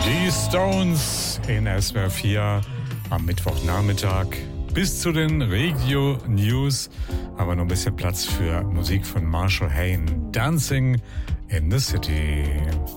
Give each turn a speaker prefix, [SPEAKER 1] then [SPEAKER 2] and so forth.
[SPEAKER 1] Die Stones in SWR 4 am Mittwochnachmittag bis zu den Regio News. Aber noch ein bisschen Platz für Musik von Marshall Hain. Dancing in the City.